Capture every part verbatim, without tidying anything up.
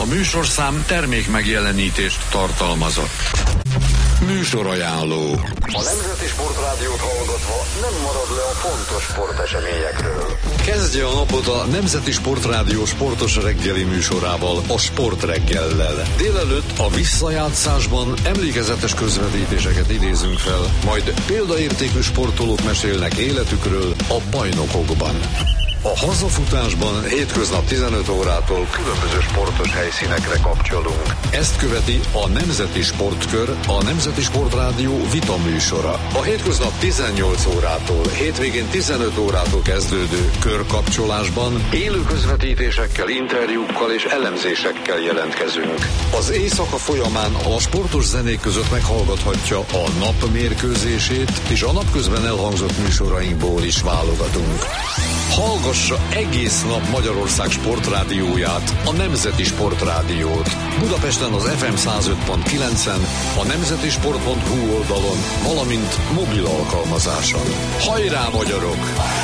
műsorszám termék megjelenítést tartalmazott. Műsorajánló. A Nemzeti Sportrádiót hallgatva nem marad le a fontos sporteseményekről. Kezdje a napot a Nemzeti Sportrádió sportos reggeli műsorával, a Sportreggellel. Délelőtt a visszajátszásban emlékezetes közvetítéseket idézünk fel, majd példaértékű sportolók mesélnek életükről a bajnokokban. A hazafutásban hétköznap tizenöt órától különböző sportos helyszínekre kapcsolunk. Ezt követi a Nemzeti Sportkör, a Nemzeti Sportrádió vita műsora. A hétköznap tizennyolc órától, hétvégén tizenöt órától kezdődő körkapcsolásban élő közvetítésekkel, interjúkkal és elemzésekkel jelentkezünk. Az éjszaka folyamán a sportos zenék között meghallgathatja a nap mérkőzését, és a napközben elhangzott műsorainkból is válogatunk. Hallgassa egész nap Magyarország sportrádióját, a Nemzeti Sportrádiót. Budapesten az ef em száz öt pont kilencen, a nemzetisport pont hu oldalon, valamint mobil alkalmazáson. Hajrá, magyarok!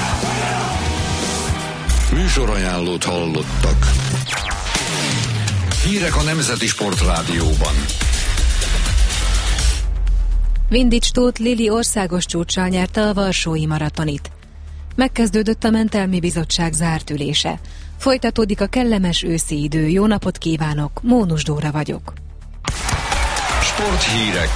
Műsorajánlót hallottak. Hírek a Nemzeti Sportrádióban. Vindics Tóth Lili országos csúccsal nyerte a varsói maratonit. Megkezdődött a Mentelmi Bizottság zárt ülése. Folytatódik a kellemes őszi idő. Jó napot kívánok, Mónus Dóra vagyok. Sporthírek.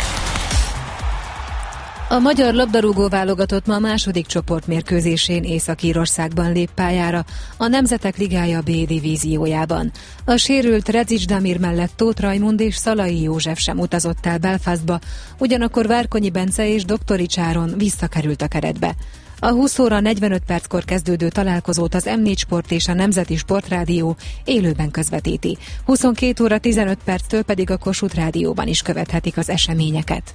A magyar labdarúgó válogatott ma a második csoportmérkőzésén Észak-Írországban lép pályára, a Nemzetek Ligája B divíziójában. A sérült Redzics Damir mellett Tóth Rajmund és Szalai József sem utazott el Belfastba, ugyanakkor Várkonyi Bence és Doktorics Áron visszakerült a keretbe. A húsz óra negyvenöt perckor kezdődő találkozót az em négy Sport és a Nemzeti Sportrádió élőben közvetíti. huszonkét óra tizenöt perctől pedig a Kossuth Rádióban is követhetik az eseményeket.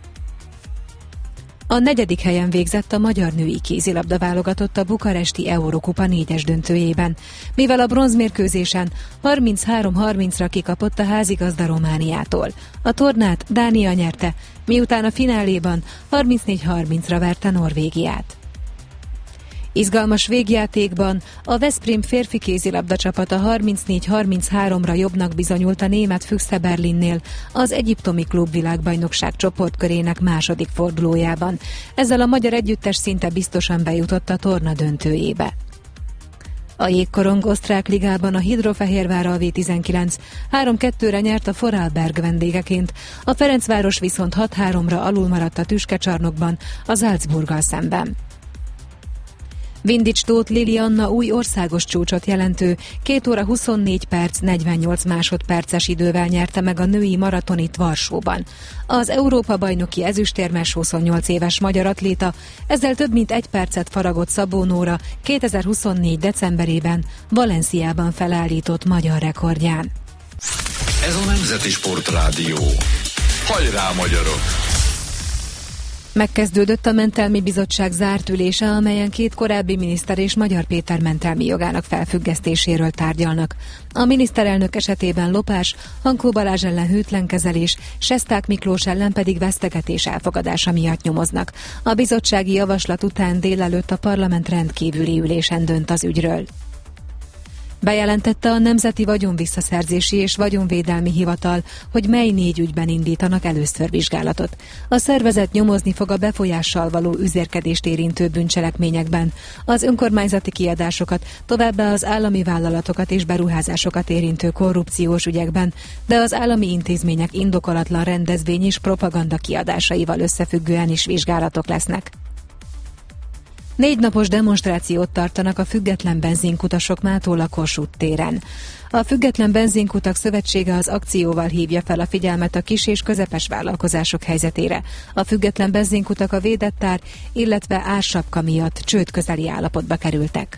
A negyedik helyen végzett a magyar női kézilabda válogatott a bukaresti Eurokupa négyes döntőjében, mivel a bronzmérkőzésen harminchárom harmincra kikapott a házigazda Romániától. A tornát Dánia nyerte, miután a fináléban harmincnégy harmincra verte Norvégiát. Izgalmas végjátékban a Veszprém férfi kézilabda csapata harmincnégy harmincháromra jobbnak bizonyult a német Füchse Berlinnél az egyiptomi klubvilágbajnokság csoportkörének második fordulójában. Ezzel a magyar együttes szinte biztosan bejutott a torna döntőjébe. A jégkorong osztrák ligában a Hidrofehérvár a vé tizenkilenc három kettőre nyert a Vorarlberg vendégeként, a Ferencváros viszont hat háromra alulmaradt a Tüskecsarnokban a Salzburggal szemben. Vindics Tóth Lili Anna új országos csúcsot jelentő két óra huszonnégy perc negyvennyolc másodperces idővel nyerte meg a női maratonit Varsóban. Az Európa-bajnoki ezüstérmes huszonnyolc éves magyar atléta ezzel több mint egy percet faragott Szabó Nóra kétezer-huszonnégy decemberében Valenciában felállított magyar rekordján. Ez a Nemzeti Sportrádió. Hajrá, magyarok! Megkezdődött a Mentelmi Bizottság zárt ülése, amelyen két korábbi miniszter és Magyar Péter mentelmi jogának felfüggesztéséről tárgyalnak. A miniszterelnök esetében lopás, Hankó Balázs ellen hűtlen kezelés, Sesták Miklós ellen pedig vesztegetés elfogadása miatt nyomoznak. A bizottsági javaslat után délelőtt a parlament rendkívüli ülésen dönt az ügyről. Bejelentette a Nemzeti Vagyonvisszaszerzési és Vagyonvédelmi Hivatal, hogy mely négy ügyben indítanak először vizsgálatot. A szervezet nyomozni fog a befolyással való üzérkedést érintő bűncselekményekben, az önkormányzati kiadásokat, továbbá az állami vállalatokat és beruházásokat érintő korrupciós ügyekben, de az állami intézmények indokolatlan rendezvény és propaganda kiadásaival összefüggően is vizsgálatok lesznek. Négy napos demonstrációt tartanak a független benzinkutasok mától a Kossuth téren. A Független Benzinkutak Szövetsége az akcióval hívja fel a figyelmet a kis és közepes vállalkozások helyzetére. A független benzinkutak a védett ár, illetve ársapka miatt csőd közeli állapotba kerültek.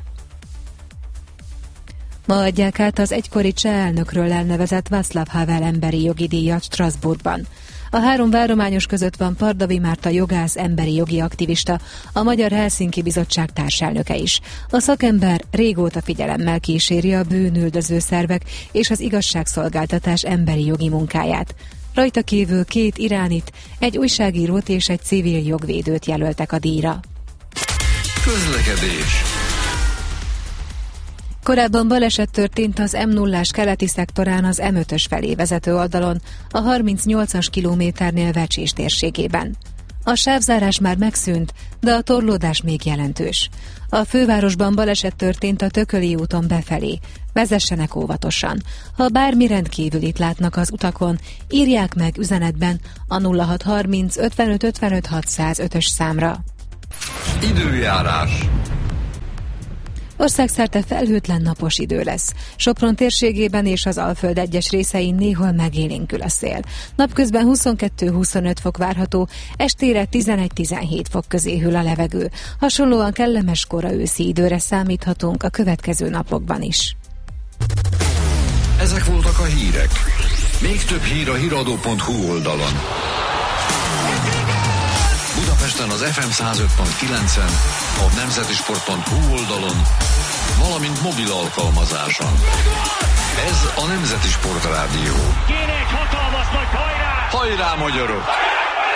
Ma adják át az egykori cseh elnökről elnevezett Václav Havel emberi jogi díjat Strasbourgban. A három várományos között van Pardavi Márta jogász, emberi jogi aktivista, a Magyar Helsinki Bizottság társelnöke is. A szakember régóta figyelemmel kíséri a bűnüldöző szervek és az igazságszolgáltatás emberi jogi munkáját. Rajta kívül két iránit, egy újságírót és egy civil jogvédőt jelöltek a díjra. Közlekedés. Korábban baleset történt az M nullás keleti szektorán az M ötös felé vezető oldalon, a harmincnyolcas kilométernél Vecsés térségében. A sávzárás már megszűnt, de a torlódás még jelentős. A fővárosban baleset történt a Tököli úton befelé. Vezessenek óvatosan. Ha bármi rendkívülit látnak az utakon, írják meg üzenetben a nulla hat harminc ötvenöt ötvenöt hatszázötös számra. Időjárás. Országszerte felhőtlen napos idő lesz. Sopron térségében és az Alföld egyes részein néhol megélénkül a szél. Napközben huszonkettő-huszonöt fok várható, estére tizenegy-tizenhét fok közé hűl a levegő. Hasonlóan kellemes kora őszi időre számíthatunk a következő napokban is. Ezek voltak a hírek. Még több hír a híradó pont hu oldalon. Budapesten az ef em száz öt pont kilencen, a nemzetisport pont hu oldalon, valamint mobil alkalmazáson. Ez a Nemzeti Sport Rádió. Kéne egy hatalmas nagy hajrá! Hajrá, magyarok!